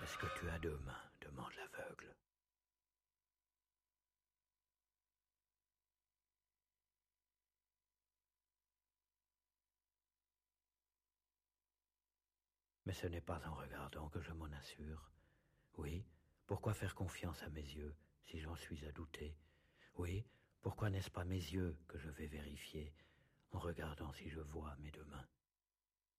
Est-ce que tu as deux mains demande l'aveugle. Mais ce n'est pas en regardant que je m'en assure. Oui, pourquoi faire confiance à mes yeux si j'en suis à douter? Oui, pourquoi n'est-ce pas mes yeux que je vais vérifier en regardant si je vois mes deux mains?